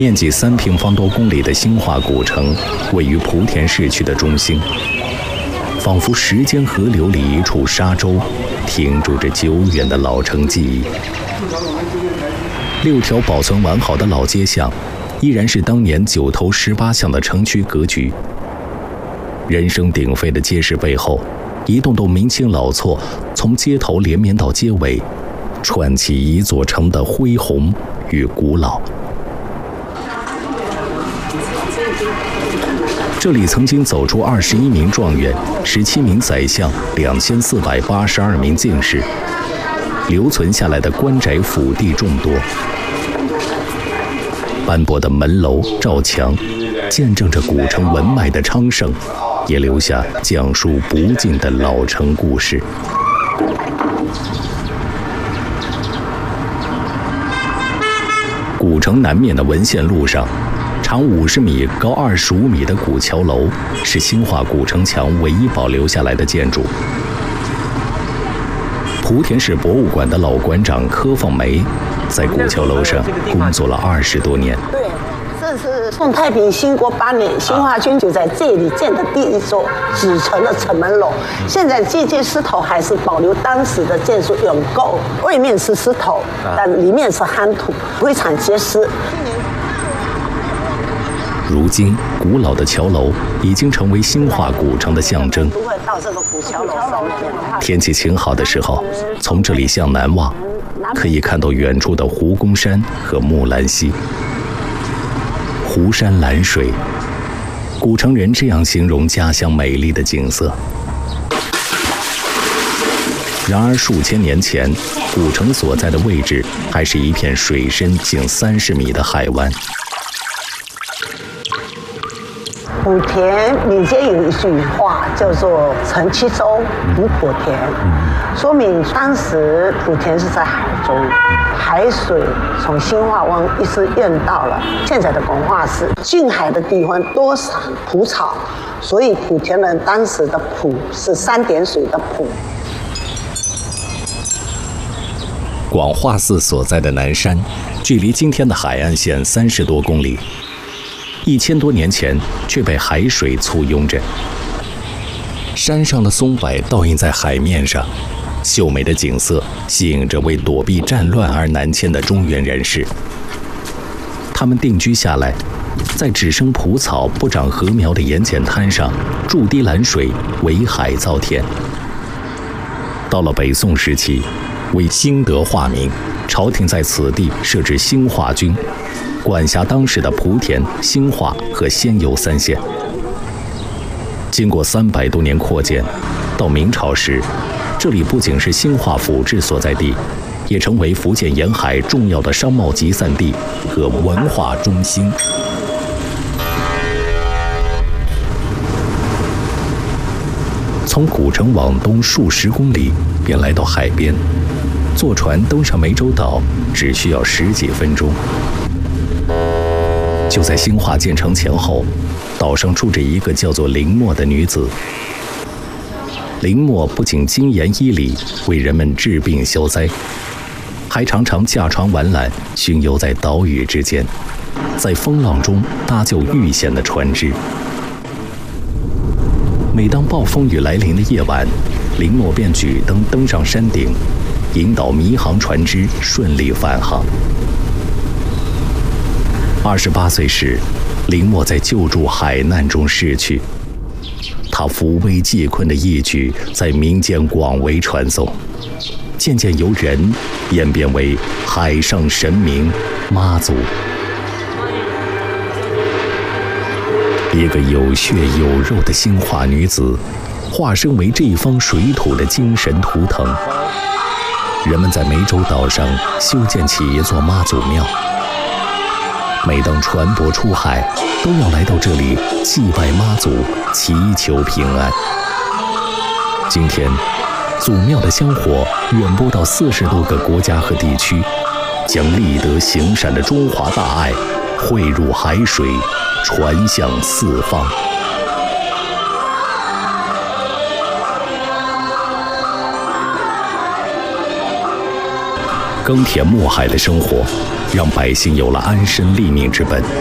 面积3平方多公里的兴化古城位于莆田市区的中心，仿佛时间河流里一处沙洲，停驻着久远的老城记忆。6条保存完好的老街巷，依然是当年9头18巷的城区格局。人声鼎沸的街市背后，一栋栋明清老厝从街头连绵到街尾，串起一座城的恢宏与古老。这里曾经走出21名状元、17名宰相、2482名进士，留存下来的官宅府邸众多。斑驳的门楼照墙，见证着古城文脉的昌盛，也留下讲述不尽的老城故事。古城南面的文献路上，长50米、高25米的古桥楼是兴化古城墙唯一保留下来的建筑。莆田市博物馆的老馆长柯凤梅在古桥楼上工作了20多年。 对，这是宋太平兴国8年，兴化军就在这里建的第一座纸城的城门楼。现在这些石头还是保留当时的建筑结构，外面是石头，但里面是夯土，非常结实。 如今，古老的桥楼已经成为兴化古城的象征。 到这个古桥楼上面， 天气晴好的时候，从这里向南望，可以看到远处的湖公山和木兰溪。湖山蓝水，古城人这样形容家乡美丽的景色。然而，数千年前，古城所在的位置还是一片水深近30米的海湾。 莆田民间有一句话叫做“城七洲，补莆田”，说明当时莆田是在海中，海水从兴化湾一直运到了现在的工化市。近海的地方多产蒲草，所以莆田人当时的“蒲”是3点水的“蒲”。 广化寺所在的南山，距离今天的海岸线30多公里。1000多年前，却被海水簇拥着。山上的松柏倒映在海面上，秀美的景色吸引着为躲避战乱而南迁的中原人士。他们定居下来，在只生蒲草不长禾苗的盐碱滩上筑堤拦水，围海造田。到了北宋时期，为兴德化民，朝廷在此地设置兴化军，管辖当时的莆田、兴化和仙游3县。经过300多年扩建，到明朝时，这里不仅是兴化府治所在地，也成为福建沿海重要的商贸集散地和文化中心。从古城往东数10公里，便来到海边。坐船登上湄洲岛只需要10几分钟。就在兴化建成前后，岛上住着一个叫做林默的女子。林默不仅精研医理，为人们治病消灾，还常常驾船玩览，巡游在岛屿之间，在风浪中搭救遇险的船只。每当暴风雨来临的夜晚，林默便举灯登上山顶，引导迷航船只顺利返航。28岁时，林默在救助海难中逝去。他扶危济困的义举在民间广为传颂，渐渐由人演变为海上神明妈祖。一个有血有肉的兴化女子，化身为这一方水土的精神图腾。人们在湄洲岛上修建起一座妈祖庙，每当船舶出海，都要来到这里祭拜妈祖，祈求平安。今天，祖庙的香火远播到40多个国家和地区，将立德行善的中华大爱汇入海水，传向四方。耕田牧海的生活， 让百姓有了安身立命之本。